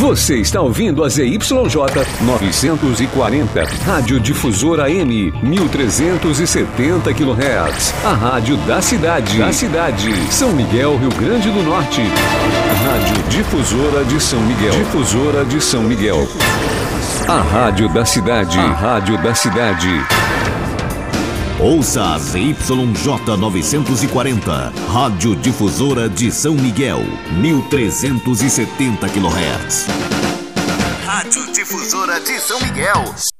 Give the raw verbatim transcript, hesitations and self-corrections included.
Você está ouvindo a Z Y J novecentos e quarenta, Rádio Difusora M, mil trezentos e setenta quilohertz. A rádio da cidade. Da cidade. São Miguel, Rio Grande do Norte. Rádio Difusora de São Miguel. Difusora de São Miguel. A rádio da cidade. A rádio da cidade. Ouça a Z Y J novecentos e quarenta, Rádio Difusora de São Miguel, mil trezentos e setenta quilohertz. Rádio Difusora de São Miguel.